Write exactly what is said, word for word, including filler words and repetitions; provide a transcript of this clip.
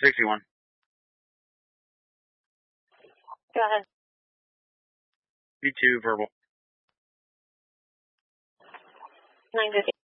sixty-one. Go ahead. B two, verbal. nine fifty.